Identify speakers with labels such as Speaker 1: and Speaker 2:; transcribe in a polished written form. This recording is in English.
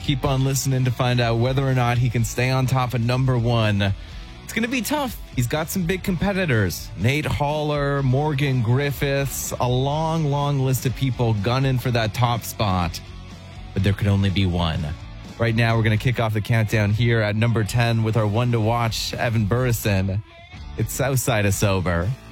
Speaker 1: Keep on listening to find out whether or not he can stay on top of number one. It's going to be tough. He's got some big competitors. Nate Haller, Morgan Griffiths, a long, long list of people gunning for that top spot. But there could only be one. Right now, we're going to kick off the countdown here at number 10 with our one to watch, Evan Burrison. It's Southside of Sober.